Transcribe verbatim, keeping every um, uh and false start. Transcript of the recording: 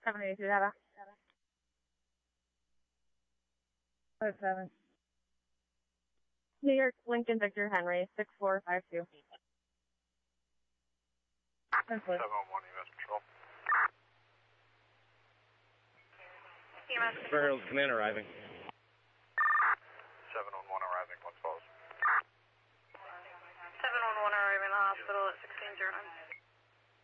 seven eighty-two data. Oh, seven. New York, Lincoln, Victor, Henry, six four five two. seven one U S Patrol. Beverly Hills Command arriving. seven one one arriving, one twelve.